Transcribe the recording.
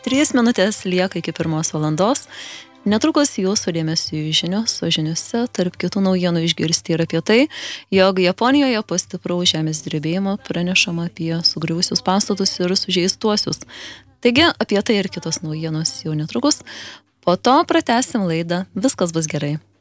3 minutės lieka iki 1 valandos. Netrukus jūsų dėmesio žinios, o žiniuose tarp kitų naujienų išgirsti ir apie tai, jog Japonijoje po stipraus žemės drebėjimo pranešama apie sugriuvusius pastatus ir sužeistuosius. Taigi apie tai ir kitos naujienos jau netrukus. Po to pratęsim laidą Viskas bus gerai.